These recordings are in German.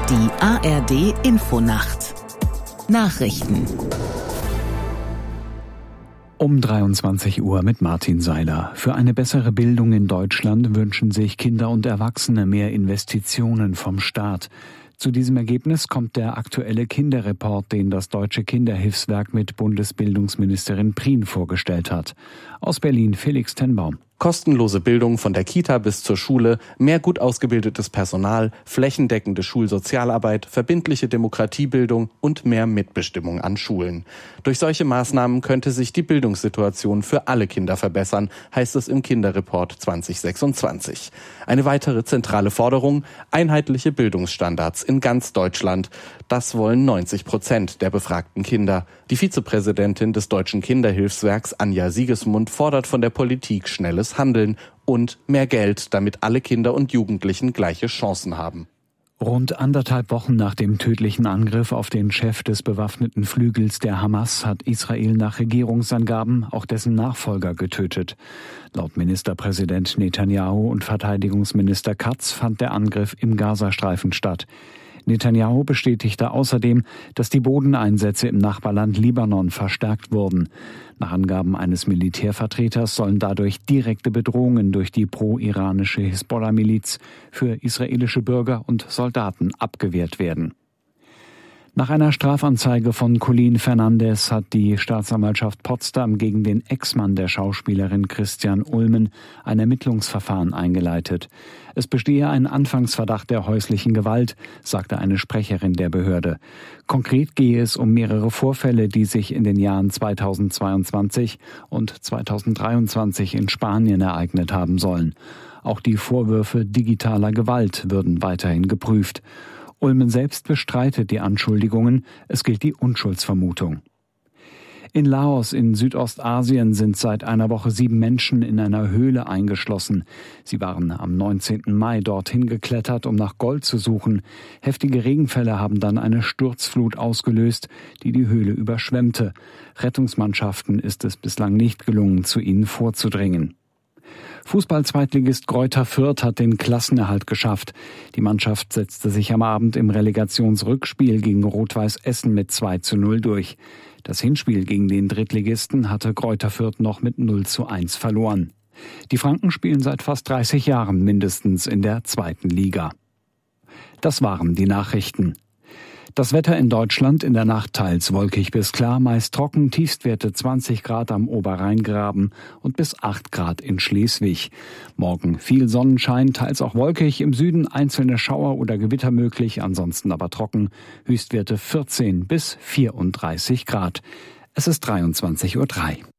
Die ARD Infonacht Nachrichten Um 23 Uhr mit Martin Seiler. Für eine bessere Bildung in Deutschland wünschen sich Kinder und Erwachsene mehr Investitionen vom Staat. Zu diesem Ergebnis kommt der aktuelle Kinderreport, den das Deutsche Kinderhilfswerk mit Bundesbildungsministerin Prien vorgestellt hat. Aus Berlin Felix Tenbaum. Kostenlose Bildung von der Kita bis zur Schule, mehr gut ausgebildetes Personal, flächendeckende Schulsozialarbeit, verbindliche Demokratiebildung und mehr Mitbestimmung an Schulen. Durch solche Maßnahmen könnte sich die Bildungssituation für alle Kinder verbessern, heißt es im Kinderreport 2026. Eine weitere zentrale Forderung: einheitliche Bildungsstandards in ganz Deutschland. Das wollen 90% der befragten Kinder. Die Vizepräsidentin des Deutschen Kinderhilfswerks, Anja Siegesmund, fordert von der Politik schnelles Handeln und mehr Geld, damit alle Kinder und Jugendlichen gleiche Chancen haben. Rund 1,5 Wochen nach dem tödlichen Angriff auf den Chef des bewaffneten Flügels der Hamas hat Israel nach Regierungsangaben auch dessen Nachfolger getötet. Laut Ministerpräsident Netanyahu und Verteidigungsminister Katz fand der Angriff im Gazastreifen statt. Netanyahu bestätigte außerdem, dass die Bodeneinsätze im Nachbarland Libanon verstärkt wurden. Nach Angaben eines Militärvertreters sollen dadurch direkte Bedrohungen durch die pro-iranische Hisbollah-Miliz für israelische Bürger und Soldaten abgewehrt werden. Nach einer Strafanzeige von Colin Fernandes hat die Staatsanwaltschaft Potsdam gegen den Ex-Mann der Schauspielerin Christian Ulmen ein Ermittlungsverfahren eingeleitet. Es bestehe ein Anfangsverdacht der häuslichen Gewalt, sagte eine Sprecherin der Behörde. Konkret gehe es um mehrere Vorfälle, die sich in den Jahren 2022 und 2023 in Spanien ereignet haben sollen. Auch die Vorwürfe digitaler Gewalt würden weiterhin geprüft. Ulmen selbst bestreitet die Anschuldigungen, es gilt die Unschuldsvermutung. In Laos in Südostasien sind seit einer Woche 7 Menschen in einer Höhle eingeschlossen. Sie waren am 19. Mai dorthin geklettert, um nach Gold zu suchen. Heftige Regenfälle haben dann eine Sturzflut ausgelöst, die die Höhle überschwemmte. Rettungsmannschaften ist es bislang nicht gelungen, zu ihnen vorzudringen. Fußball-Zweitligist Greuther Fürth hat den Klassenerhalt geschafft. Die Mannschaft setzte sich am Abend im Relegationsrückspiel gegen Rot-Weiß Essen mit 2:0 durch. Das Hinspiel gegen den Drittligisten hatte Greuther Fürth noch mit 0:1 verloren. Die Franken spielen seit fast 30 Jahren mindestens in der 2. Liga. Das waren die Nachrichten. Das Wetter in Deutschland: in der Nacht teils wolkig bis klar, meist trocken, Tiefstwerte 20 Grad am Oberrheingraben und bis 8 Grad in Schleswig. Morgen viel Sonnenschein, teils auch wolkig, im Süden einzelne Schauer oder Gewitter möglich, ansonsten aber trocken, Höchstwerte 14 bis 34 Grad. Es ist 23:03 Uhr.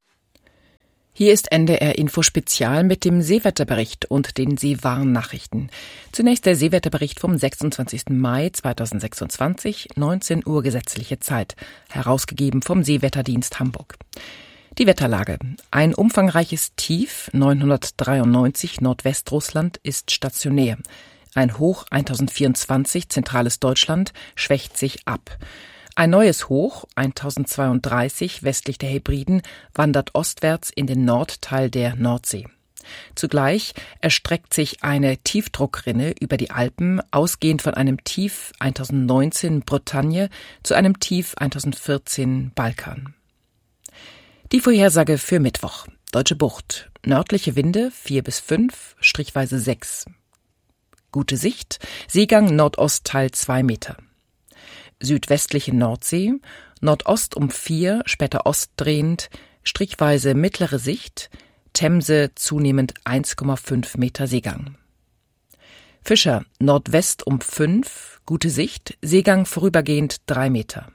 Hier ist NDR Info Spezial mit dem Seewetterbericht und den Seewarnnachrichten. Zunächst der Seewetterbericht vom 26. Mai 2026, 19 Uhr gesetzliche Zeit, herausgegeben vom Seewetterdienst Hamburg. Die Wetterlage: ein umfangreiches Tief 993 Nordwestrussland ist stationär. Ein Hoch 1024 zentrales Deutschland schwächt sich ab. Ein neues Hoch, 1032 westlich der Hebriden, wandert ostwärts in den Nordteil der Nordsee. Zugleich erstreckt sich eine Tiefdruckrinne über die Alpen, ausgehend von einem Tief 1019 Bretagne zu einem Tief 1014 Balkan. Die Vorhersage für Mittwoch: Deutsche Bucht, nördliche Winde 4 bis 5, strichweise 6. Gute Sicht, Seegang Nordostteil 2 Meter. Südwestliche Nordsee, Nordost um 4, später ostdrehend, strichweise mittlere Sicht, Themse zunehmend 1,5 Meter Seegang. Fischer, Nordwest um 5, gute Sicht, Seegang vorübergehend 3 Meter.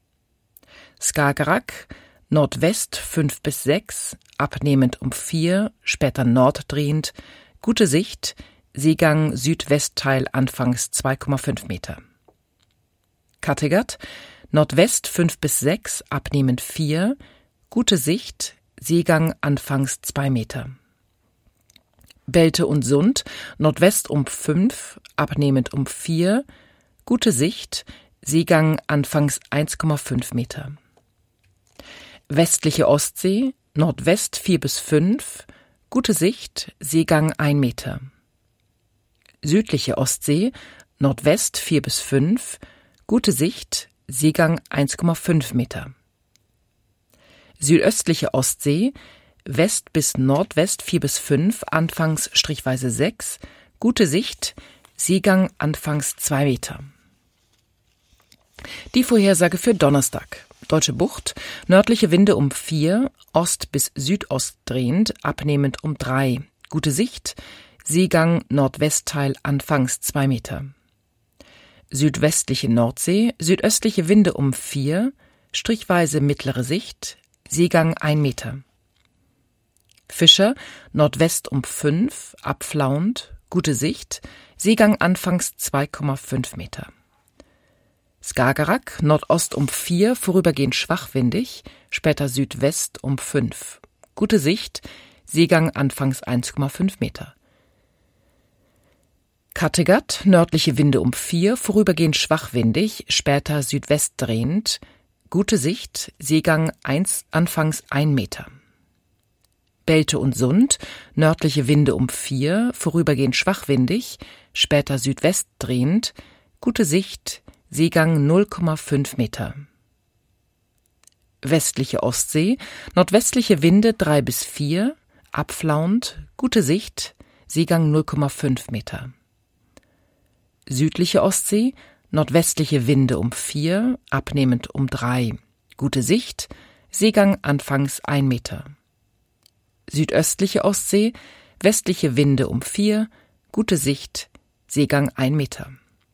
Skagerrak, Nordwest 5 bis 6, abnehmend um 4, später norddrehend, gute Sicht, Seegang Südwestteil anfangs 2,5 Meter. Kattegat, Nordwest 5 bis 6, abnehmend 4, gute Sicht, Seegang anfangs 2 Meter. Belte und Sund, Nordwest um 5, abnehmend um 4, gute Sicht, Seegang anfangs 1,5 Meter. Westliche Ostsee, Nordwest 4 bis 5, gute Sicht, Seegang 1 Meter. Südliche Ostsee, Nordwest 4 bis 5, gute Sicht, Seegang 1,5 Meter. Südöstliche Ostsee, West bis Nordwest 4 bis 5, anfangs strichweise 6, gute Sicht, Seegang anfangs 2 Meter. Die Vorhersage für Donnerstag. Deutsche Bucht, nördliche Winde um 4, Ost bis Südost drehend, abnehmend um 3, gute Sicht, Seegang Nordwestteil anfangs 2 Meter. Südwestliche Nordsee, südöstliche Winde um 4, strichweise mittlere Sicht, Seegang 1 Meter. Fischer, Nordwest um 5, abflauend, gute Sicht, Seegang anfangs 2,5 Meter. Skagerrak, Nordost um 4, vorübergehend schwachwindig, später Südwest um 5. Gute Sicht, Seegang anfangs 1,5 Meter. Kattegat, nördliche Winde um 4, vorübergehend schwachwindig, später Südwest drehend, gute Sicht, Seegang anfangs 1 Meter. Belte und Sund, nördliche Winde um 4, vorübergehend schwachwindig, später Südwest drehend, gute Sicht, Seegang 0,5 Meter. Westliche Ostsee, nordwestliche Winde 3 bis 4, abflauend, gute Sicht, Seegang 0,5 Meter. Südliche Ostsee, nordwestliche Winde um 4, abnehmend um 3, gute Sicht, Seegang anfangs 1 Meter. Südöstliche Ostsee, westliche Winde um 4, gute Sicht, Seegang 1 Meter.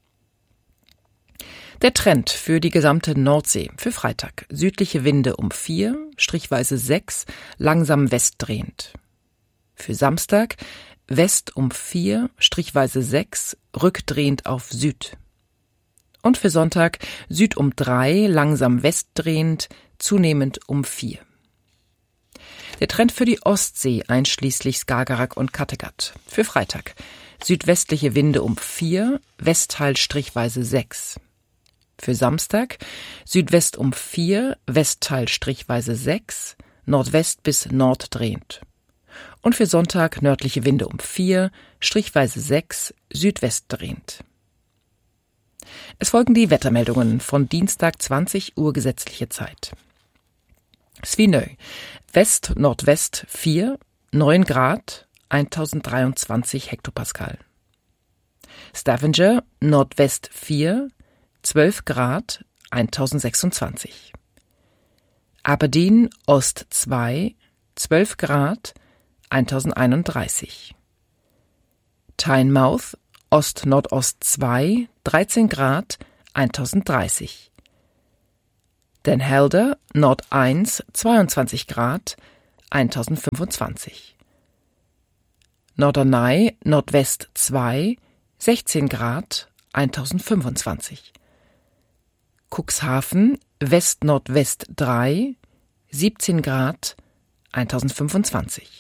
Der Trend für die gesamte Nordsee für Freitag. Südliche Winde um 4, strichweise 6, langsam westdrehend. Für Samstag West um 4, strichweise 6, rückdrehend auf Süd. Und für Sonntag Süd um 3, langsam westdrehend, zunehmend um 4. Der Trend für die Ostsee einschließlich Skagerrak und Kattegat. Für Freitag südwestliche Winde um 4, Westteil strichweise 6. Für Samstag Südwest um 4, Westteil strichweise 6, Nordwest bis norddrehend. Und für Sonntag nördliche Winde um 4, strichweise 6, Südwest drehend. Es folgen die Wettermeldungen von Dienstag 20 Uhr gesetzliche Zeit. Svinø, West-Nordwest 4, 9 Grad, 1023 Hektopascal. Stavanger, Nordwest 4, 12 Grad, 1026. Aberdeen, Ost 2, 12 Grad, 1031. Tynemouth, Ost-Nordost 2, 13 Grad, 1030. Den Helder, Nord 1, 22 Grad, 1025. Norderney, Nordwest 2, 16 Grad, 1025. Cuxhaven, West-Nordwest 3, 17 Grad, 1025.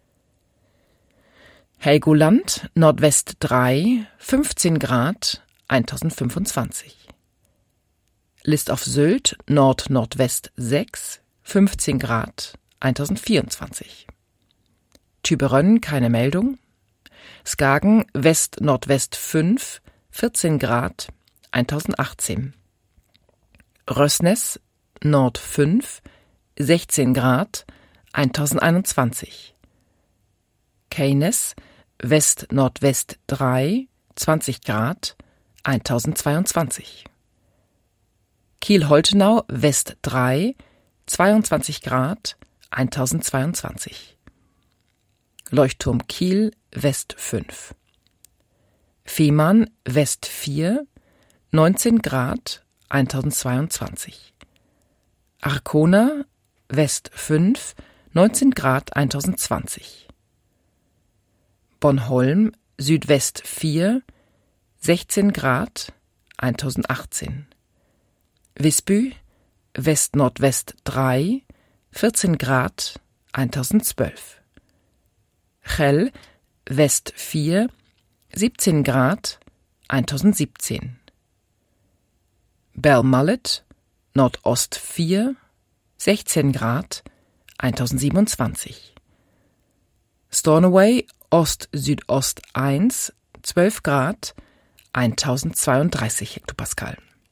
Helgoland, Nordwest 3, 15 Grad, 1025. List auf Sylt, Nord-Nordwest 6, 15 Grad, 1024. Tüberen, keine Meldung. Skagen, West-Nordwest 5, 14 Grad, 1018. Røsnes, Nord 5, 16 Grad, 1021. Keines, West-Nordwest 3, 20 Grad, 1022. Kiel-Holtenau, West 3, 22 Grad, 1022. Leuchtturm Kiel, West 5. Fehmarn, West 4, 19 Grad, 1022. Arkona, West 5, 19 Grad, 1020. Bornholm, Südwest 4, 16 Grad, 1018. Visby, West-Nordwest 3, 14 Grad, 1012. Chell, West 4, 17 Grad, 1017. Belmullet, Nordost 4, 16 Grad, 1027. Stornoway, Ost-Südost 1, 12 Grad, 1032 Hektopascal.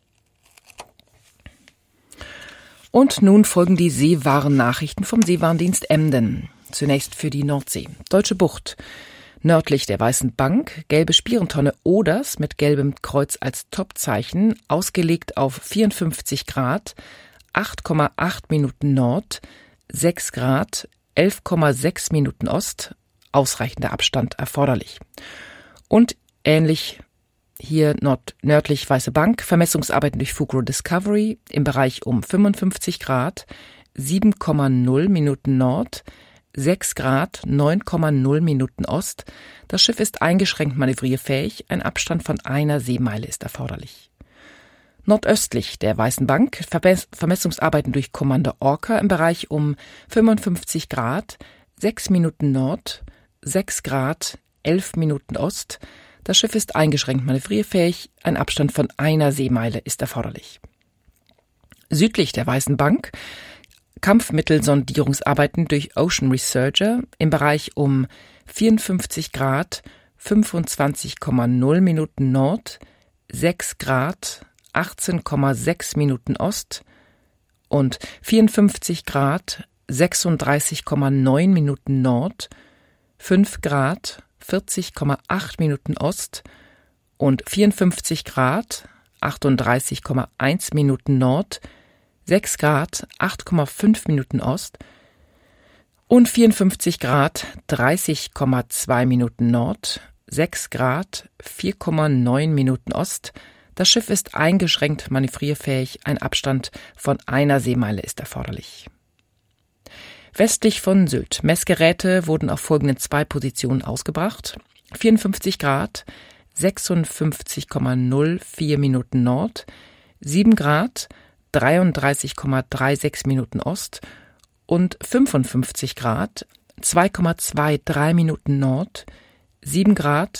Und nun folgen die Seewarennachrichten vom Seewarndienst Emden. Zunächst für die Nordsee. Deutsche Bucht. Nördlich der Weißen Bank, gelbe Spierentonne Oders mit gelbem Kreuz als Topzeichen, ausgelegt auf 54 Grad, 8,8 Minuten Nord, 6 Grad, 11,6 Minuten Ost, ausreichender Abstand erforderlich. Und ähnlich hier nördlich Weiße Bank, Vermessungsarbeiten durch Fugro Discovery im Bereich um 55 Grad, 7,0 Minuten Nord, 6 Grad, 9,0 Minuten Ost. Das Schiff ist eingeschränkt manövrierfähig, ein Abstand von einer Seemeile ist erforderlich. Nordöstlich der Weißen Bank, Vermessungsarbeiten durch Kommando Orca im Bereich um 55 Grad, 6 Minuten Nord, 6 Grad, 11 Minuten Ost. Das Schiff ist eingeschränkt manövrierfähig, ein Abstand von einer Seemeile ist erforderlich. Südlich der Weißen Bank, Kampfmittelsondierungsarbeiten durch Ocean Researcher im Bereich um 54 Grad, 25,0 Minuten Nord, 6 Grad, 18,6 Minuten Ost und 54 Grad, 36,9 Minuten Nord, 5 Grad, 40,8 Minuten Ost und 54 Grad, 38,1 Minuten Nord, 6 Grad, 8,5 Minuten Ost und 54 Grad, 30,2 Minuten Nord, 6 Grad, 4,9 Minuten Ost. Das Schiff ist eingeschränkt manövrierfähig, ein Abstand von einer Seemeile ist erforderlich. Westlich von Sylt. Messgeräte wurden auf folgenden 2 Positionen ausgebracht. 54 Grad, 56,04 Minuten Nord, 7 Grad, 33,36 Minuten Ost und 55 Grad, 2,23 Minuten Nord, 7 Grad,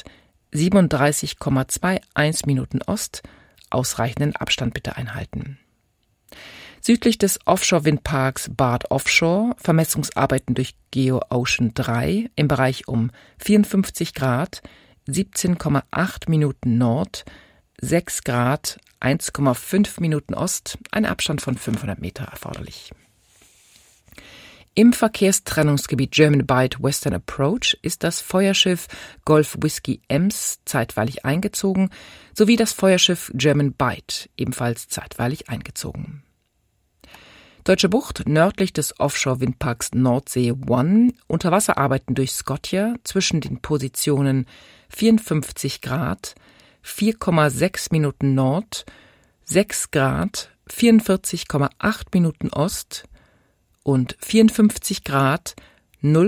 37,21 Minuten Ost, ausreichenden Abstand bitte einhalten. Südlich des Offshore-Windparks Bad Offshore, Vermessungsarbeiten durch GeoOcean 3 im Bereich um 54 Grad, 17,8 Minuten Nord, 6 Grad, 1,5 Minuten Ost, ein Abstand von 500 Meter erforderlich. Im Verkehrstrennungsgebiet German Bight Western Approach ist das Feuerschiff Golf Whiskey Ems zeitweilig eingezogen, sowie das Feuerschiff German Bight ebenfalls zeitweilig eingezogen. Deutsche Bucht nördlich des Offshore-Windparks Nordsee One, Unterwasserarbeiten durch Scotia zwischen den Positionen 54 Grad, 4,6 Minuten Nord, 6 Grad, 44,8 Minuten Ost und 54 Grad, 0